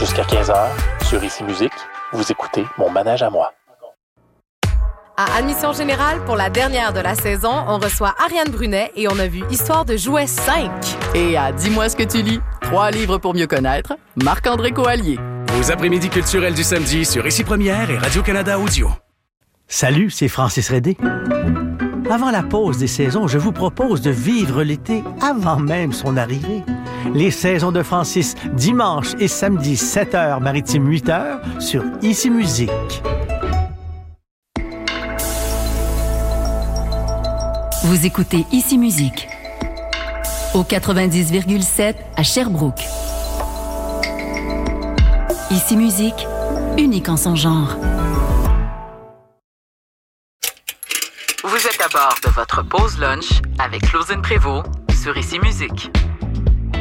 Jusqu'à 15h, sur Ici Musique, vous écoutez Mon manège à moi. À Admission Générale, pour la dernière de la saison, on reçoit Ariane Brunet et on a vu Histoire de jouets 5. Et à Dis-moi ce que tu lis, 3 livres pour mieux connaître, Marc-André Coallier. Vos après-midi culturels du samedi sur Ici Première et Radio-Canada Audio. Salut, c'est Francis Redé. Avant la pause des saisons, je vous propose de vivre l'été avant même son arrivée. Les saisons de Francis, dimanche et samedi 7h, maritime 8h, sur Ici Musique. Vous écoutez Ici Musique au 90,7 à Sherbrooke. Ici Musique, unique en son genre. Vous êtes à bord de votre pause lunch avec Claudine Prévost sur Ici Musique.